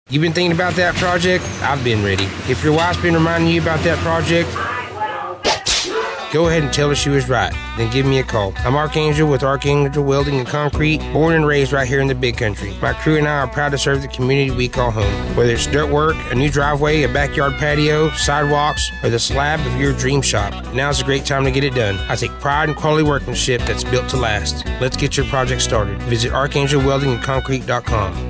You've been thinking about that project? I've been ready. If your wife's been reminding you about that project, go ahead and tell her she was right. Then give me a call. I'm Archangel with Archangel Welding and Concrete, born and raised right here in the big country. My crew and I are proud to serve the community we call home. Whether it's dirt work, a new driveway, a backyard patio, sidewalks, or the slab of your dream shop, now's a great time to get it done. I take pride in quality workmanship that's built to last. Let's get your project started. Visit ArchangelWeldingandConcrete.com.